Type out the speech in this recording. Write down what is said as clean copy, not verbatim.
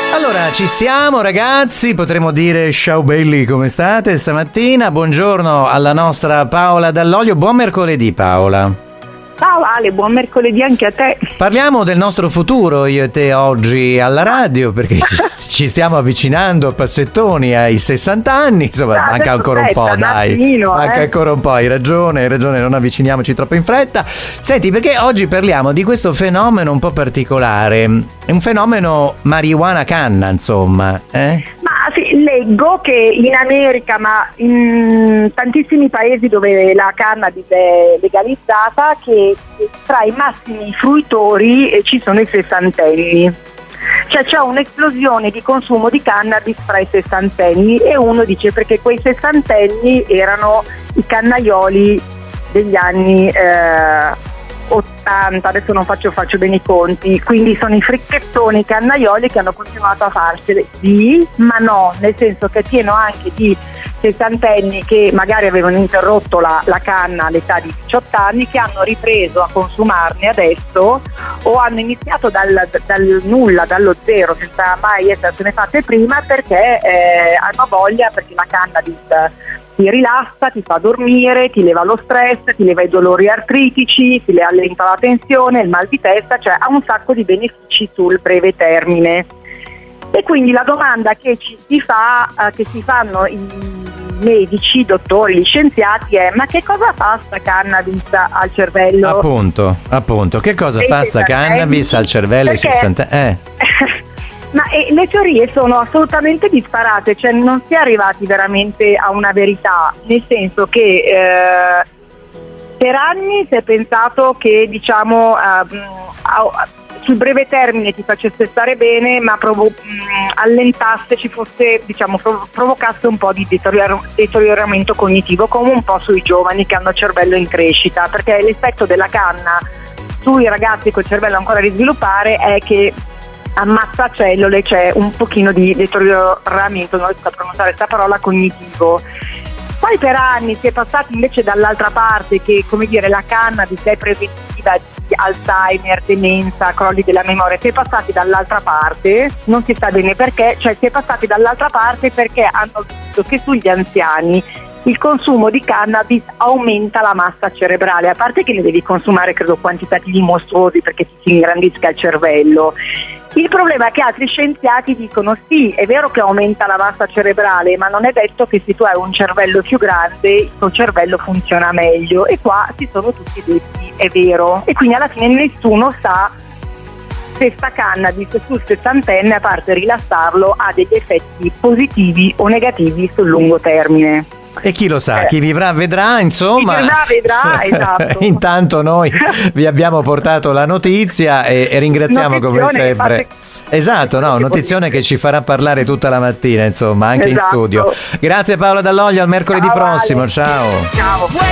Allora, ci siamo ragazzi, potremmo dire ciao belli, come state stamattina? Buongiorno alla nostra Paola Dall'Olio, buon mercoledì Paola. Ciao Ale, buon mercoledì anche a te. Parliamo del nostro futuro io e te oggi alla radio, perché ci stiamo avvicinando a passettoni ai 60 anni, insomma manca ancora un po', dai, manca ancora un po', hai ragione, non avviciniamoci troppo in fretta. Senti, perché oggi parliamo di questo fenomeno un po' particolare, è un fenomeno marijuana canna, insomma, Ma sì, leggo che in America, ma in tantissimi paesi dove la cannabis è legalizzata, che tra i massimi fruitori ci sono i sessantenni. Cioè c'è un'esplosione di consumo di cannabis tra i sessantenni e uno dice perché quei sessantenni erano i cannaioli degli anni 80, adesso non faccio bene i conti, quindi sono i fricchettoni cannaioli che hanno continuato a farsene. Sì, ma no, nel senso che è pieno anche di sessantenni che magari avevano interrotto la canna all'età di 18 anni, che hanno ripreso a consumarne adesso o hanno iniziato dal nulla, dallo zero, senza mai essersene fatte prima, perché hanno voglia, perché la cannabis ti rilassa, ti fa dormire, ti leva lo stress, ti leva i dolori artritici, ti allenta la tensione, il mal di testa, cioè ha un sacco di benefici sul breve termine. E quindi la domanda che si fanno i medici, dottori, gli scienziati è: ma che cosa fa sta cannabis al cervello? Appunto, che cosa fa sta cannabis al cervello? Ma le teorie sono assolutamente disparate, cioè non si è arrivati veramente a una verità, nel senso che per anni si è pensato che sul breve termine ti facesse stare bene, ma allentasse, ci fosse, provocasse un po' di deterioramento cognitivo, come un po' sui giovani che hanno cervello in crescita, perché l'effetto della canna sui ragazzi col cervello ancora da sviluppare è che ammazza cellule, c'è un pochino di deterioramento, non riesco a pronunciare questa parola, cognitivo. Poi per anni si è passati invece dall'altra parte, che come dire la cannabis è preventiva di Alzheimer, demenza, crolli della memoria. Si è passati dall'altra parte, non si sa bene perché, cioè si è passati dall'altra parte perché hanno visto che sugli anziani il consumo di cannabis aumenta la massa cerebrale, a parte che ne devi consumare credo quantitativi mostruosi perché ti si ingrandisca il cervello. Il problema è che altri scienziati dicono sì, è vero che aumenta la massa cerebrale, ma non è detto che se tu hai un cervello più grande il tuo cervello funziona meglio, e qua si sono tutti detti è vero, e quindi alla fine nessuno sa se sta cannabis sul sessantenne, a parte rilassarlo, ha degli effetti positivi o negativi sul lungo termine. E chi lo sa, chi vivrà vedrà, insomma. Chi vedrà, esatto. Intanto noi vi abbiamo portato la notizia e ringraziamo come sempre. Esatto, notizione che ci farà parlare tutta la mattina, insomma, anche in studio. Grazie Paola Dall'Olio, al mercoledì prossimo, ciao.